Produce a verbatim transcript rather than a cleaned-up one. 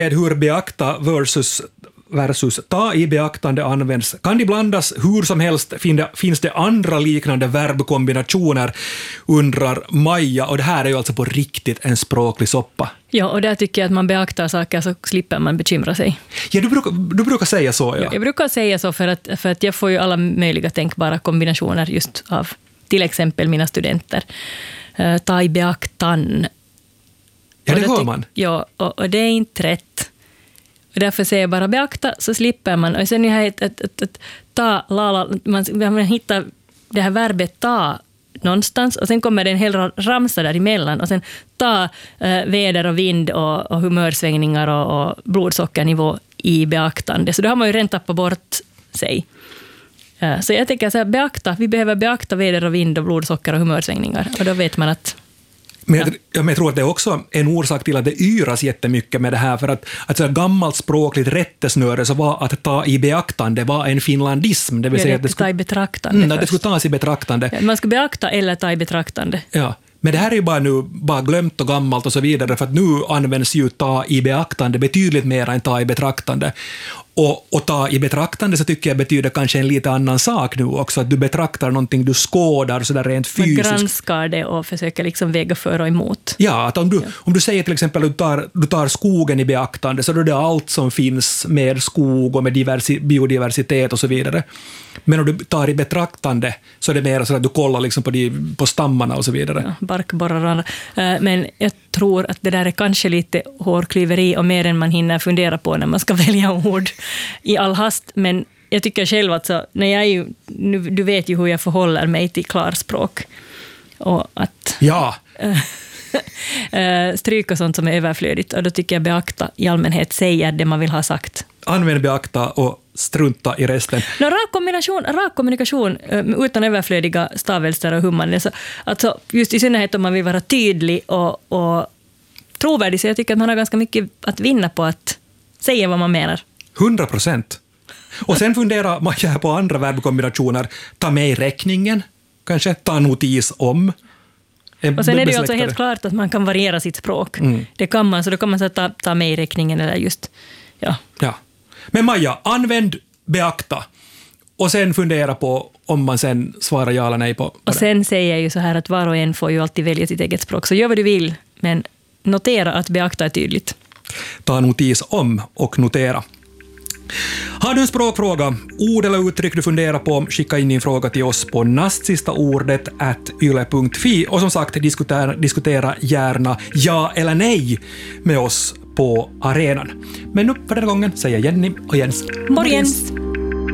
hur beakta versus, versus ta i beaktande används. Kan de blandas hur som helst? Finns det andra liknande verbkombinationer? Undrar Maja, och det här är ju alltså på riktigt en språklig soppa. Ja, och där tycker jag att man beaktar saker så slipper man bekymra sig. Ja, du brukar, du brukar säga så, ja. ja. Jag brukar säga så för att, för att jag får ju alla möjliga tänkbara kombinationer just av till exempel mina studenter. Uh, ta i beaktan. Ja, det hör man. Ja, och, och det är inte rätt. Och därför säger jag bara beakta, så slipper man. Och sen är ett, ett, ett, ett ta, lala, man, man hittar det här verbet ta någonstans, och sen kommer det en hel ramsa däremellan, och sen ta eh, väder och vind och, och humörsvängningar och, och blodsockernivå i beaktande. Så då har man ju redan tappat bort sig. Eh, så jag tänker så här, beakta, vi behöver beakta väder och vind och blodsocker och humörsvängningar, och då vet man att Men jag, ja. jag tror att det är också en orsak till att det yras jättemycket med det här, för att, att så här gammalt språkligt rättesnöre så var att ta i beaktande var en finlandism. Det vill säga att det skulle, ta i betraktande mm, det skulle tas i betraktande. Ja, man ska beakta eller ta i betraktande. Ja. Men det här är ju bara nu bara glömt och gammalt och så vidare, för att nu används ju ta i beaktande betydligt mer än ta i betraktande. Och, och ta i betraktande så tycker jag betyder kanske en lite annan sak nu också, att du betraktar någonting, du skådar så där rent fysiskt. Man granskar det och försöker liksom väga för och emot. Ja, att om du, ja. om du säger till exempel att du tar, du tar skogen i beaktande, så är det allt som finns med skog och med diversi, biodiversitet och så vidare. Men om du tar i betraktande så är det mer så att du kollar liksom på, de, på stammarna och så vidare. Ja, barkborrar. Men jag tror att det där är kanske lite hårklyveri och mer än man hinner fundera på när man ska välja ord i all hast. Men jag tycker själv att så, när jag är ju, nu, du vet ju hur jag förhåller mig till klarspråk. Och att ja. stryka sånt som är överflödigt. Och då tycker jag beakta i allmänhet säger det man vill ha sagt. Använd beakta och strunta i resten. No, rak, kombination, rak kommunikation utan överflödiga stavelser och humman. Alltså, just i synnerhet om man vill vara tydlig och, och trovärdig, så jag tycker att man har ganska mycket att vinna på att säga vad man menar. Hundra procent. Och sen funderar man här på andra verbkombinationer. Ta med i räkningen, kanske ta notis om. Och sen är det ju alltså helt klart att man kan variera sitt språk. Mm. Det kan man, så då kan man så ta, ta med i räkningen eller just, ja. Ja. Men Maja, använd beakta och sen fundera på om man sen svarar ja eller nej på, på Och sen det. Säger jag ju så här att var och en får ju alltid välja sitt eget språk, så gör vad du vill, men notera att beakta är tydligt. Ta notis om och notera. Har du en språkfråga, ord eller uttryck du funderar på, skicka in din fråga till oss på nastsistaordet at yle punkt fi, och som sagt diskutera, diskutera gärna ja eller nej med oss på arenan. Men nu för den gången säger Jenny och Jens morgens!